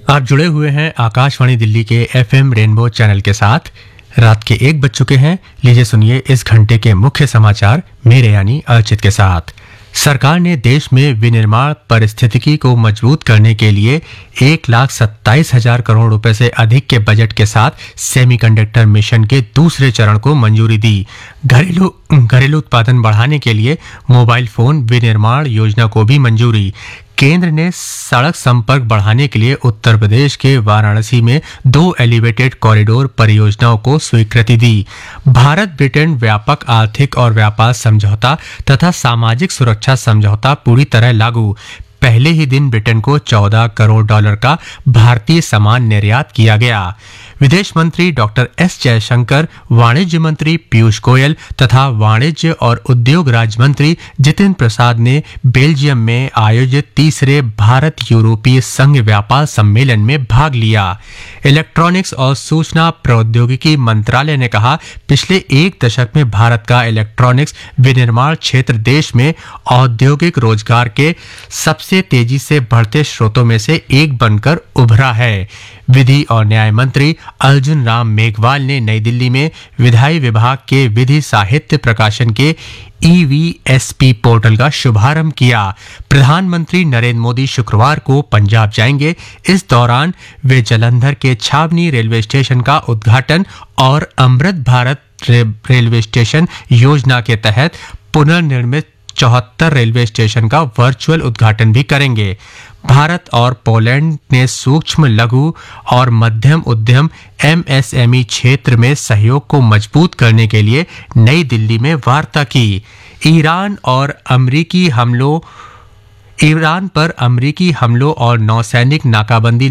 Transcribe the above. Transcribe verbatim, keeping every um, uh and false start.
आप जुड़े हुए हैं आकाशवाणी दिल्ली के एफएम रेनबो चैनल के साथ। रात के एक बज चुके हैं। लीजिए सुनिए इस घंटे के मुख्य समाचार मेरे यानी अर्चित के साथ। सरकार ने देश में विनिर्माण परिस्थितिकी को मजबूत करने के लिए एक लाख सत्ताईस हजार करोड़ रुपए से अधिक के बजट के साथ सेमीकंडक्टर मिशन के दूसरे चरण को मंजूरी दी। घरेलू घरेलू उत्पादन बढ़ाने के लिए मोबाइल फोन विनिर्माण योजना को भी मंजूरी। केंद्र ने सड़क संपर्क बढ़ाने के लिए उत्तर प्रदेश के वाराणसी में दो एलिवेटेड कॉरिडोर परियोजनाओं को स्वीकृति दी। भारत ब्रिटेन व्यापक आर्थिक और व्यापार समझौता तथा सामाजिक सुरक्षा समझौता पूरी तरह लागू। पहले ही दिन ब्रिटेन को चौदह करोड़ डॉलर का भारतीय सामान निर्यात किया गया। विदेश मंत्री डॉक्टर एस जयशंकर, वाणिज्य मंत्री पीयूष गोयल तथा वाणिज्य और उद्योग राज्य मंत्री जितिन प्रसाद ने बेल्जियम में आयोजित तीसरे भारत यूरोपीय संघ व्यापार सम्मेलन में भाग लिया। इलेक्ट्रॉनिक्स और सूचना प्रौद्योगिकी मंत्रालय ने कहा, पिछले एक दशक में भारत का इलेक्ट्रॉनिक्स विनिर्माण क्षेत्र देश में औद्योगिक रोजगार के सबसे तेजी से बढ़ते स्रोतों में से एक बनकर उभरा है। विधि और न्याय मंत्री अर्जुन राम मेघवाल ने नई दिल्ली में विधायी विभाग के विधि साहित्य प्रकाशन के E V S P portal का शुभारंभ किया। प्रधानमंत्री नरेंद्र मोदी शुक्रवार को पंजाब जाएंगे। इस दौरान वे जलंधर के छावनी रेलवे स्टेशन का उद्घाटन और अमृत भारत रे, रेलवे स्टेशन योजना के तहत पुनर्निर्मित चौहत्तर रेलवे स्टेशन का वर्चुअल उद्घाटन भी करेंगे। भारत और पोलैंड ने सूक्ष्म लघु और मध्यम उद्यम एम एस एम ई क्षेत्र में सहयोग को मजबूत करने के लिए नई दिल्ली में वार्ता की। ईरान और अमेरिकी हमलों ईरान पर अमेरिकी हमलों और नौसैनिक नाकाबंदी